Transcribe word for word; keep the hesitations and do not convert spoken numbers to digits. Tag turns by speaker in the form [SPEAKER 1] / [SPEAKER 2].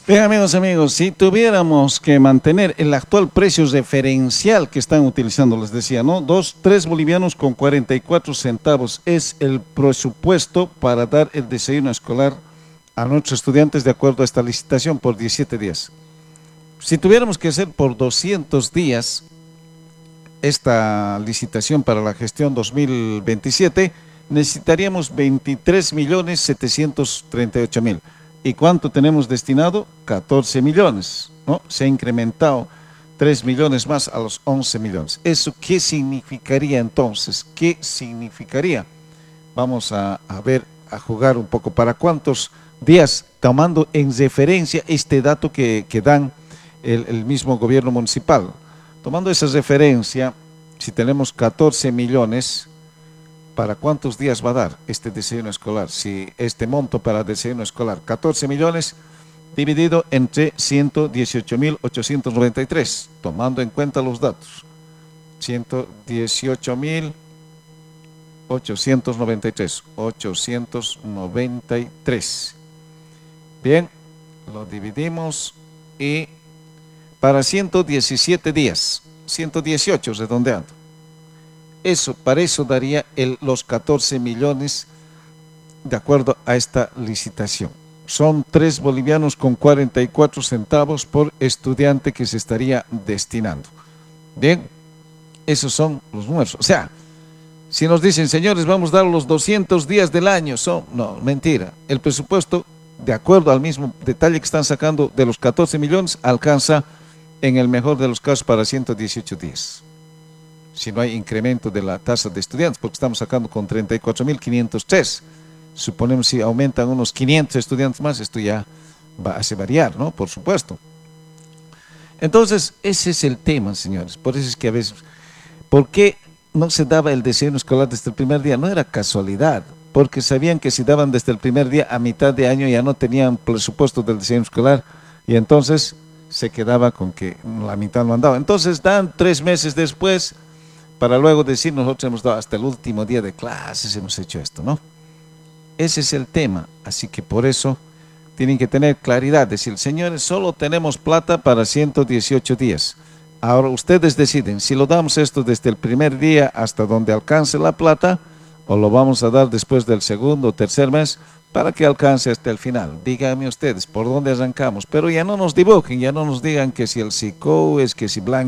[SPEAKER 1] Bien, amigos, amigos, si tuviéramos que mantener el actual precio referencial que están utilizando, les decía, ¿no? Dos, tres bolivianos con cuarenta y cuatro centavos es el presupuesto para dar el desayuno escolar a nuestros estudiantes de acuerdo a esta licitación por diecisiete días. Si tuviéramos que hacer por doscientos días esta licitación para la gestión dos mil veintisiete, necesitaríamos veintitrés millones setecientos treinta y ocho mil. ¿Y cuánto tenemos destinado? catorce millones, ¿no? Se ha incrementado tres millones más a los once millones. ¿Eso qué significaría entonces? ¿Qué significaría? Vamos a, a ver, a jugar un poco. ¿Para cuántos días? Tomando en referencia este dato que, que dan el, el mismo gobierno municipal. Tomando esa referencia, si tenemos catorce millones, ¿para cuántos días va a dar este desayuno escolar? Si este monto para desayuno escolar, catorce millones dividido entre ciento dieciocho mil ochocientos noventa y tres, tomando en cuenta los datos. ciento dieciocho mil ochocientos noventa y tres, ochocientos noventa y tres. Bien, lo dividimos y para ciento diecisiete días, ciento dieciocho redondeando. Eso, para eso daría el, los catorce millones de acuerdo a esta licitación. Son tres bolivianos con cuarenta y cuatro centavos por estudiante que se estaría destinando. Bien, esos son los números. O sea, si nos dicen, señores, vamos a dar los doscientos días del año, son, no, mentira. El presupuesto, de acuerdo al mismo detalle que están sacando de los catorce millones, alcanza en el mejor de los casos para ciento dieciocho días. Si no hay incremento de la tasa de estudiantes, porque estamos sacando con treinta y cuatro mil quinientos tres. Suponemos si aumentan unos quinientos estudiantes más, esto ya va a hacer variar, ¿no? Por supuesto. Entonces, ese es el tema, señores. Por eso es que a veces, ¿por qué no se daba el desayuno escolar desde el primer día? No era casualidad, porque sabían que si daban desde el primer día a mitad de año ya no tenían presupuesto del desayuno escolar y entonces se quedaba con que la mitad no han dado. Entonces dan tres meses después para luego decir, nosotros hemos dado hasta el último día de clases, hemos hecho esto, ¿no? Ese es el tema, así que por eso tienen que tener claridad, decir, señores, solo tenemos plata para ciento dieciocho días. Ahora ustedes deciden si lo damos esto desde el primer día hasta donde alcance la plata, o lo vamos a dar después del segundo o tercer mes para que alcance hasta el final. Díganme ustedes por dónde arrancamos, pero ya no nos dibujen, ya no nos digan que si el SICO es, que si Blanco